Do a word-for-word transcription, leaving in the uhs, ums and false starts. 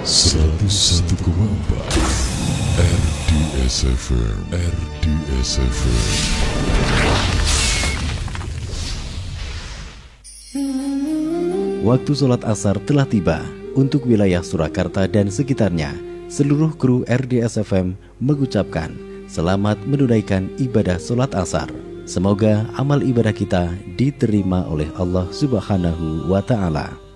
seratus satu koma empat R D S F M R D S F M. Waktu sholat asar telah tiba. Untuk wilayah Surakarta dan sekitarnya, seluruh kru R D S F M mengucapkan selamat menunaikan ibadah sholat asar. Semoga amal ibadah kita diterima oleh Allah Subhanahu wa Ta'ala.